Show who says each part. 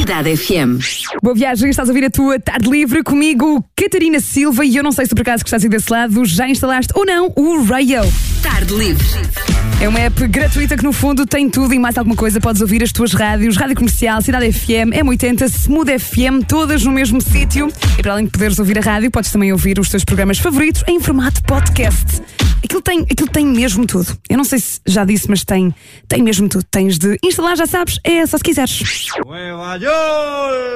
Speaker 1: Cidade FM.
Speaker 2: Boa viagem, estás a ouvir a tua Tarde Livre comigo, Catarina Silva, e eu não sei se por acaso que estás aí desse lado, já instalaste ou não o Rayo.
Speaker 1: Tarde Livre.
Speaker 2: É uma app gratuita que no fundo tem tudo e mais alguma coisa. Podes ouvir as tuas rádios, Rádio Comercial, Cidade FM, M80, Smooth FM, todas no mesmo sítio. E para além de poderes ouvir a rádio, podes também ouvir os teus programas favoritos em formato podcast. Aquilo tem mesmo tudo. Eu não sei se já disse, mas tem mesmo tudo. Tens de instalar, já sabes, é só se quiseres.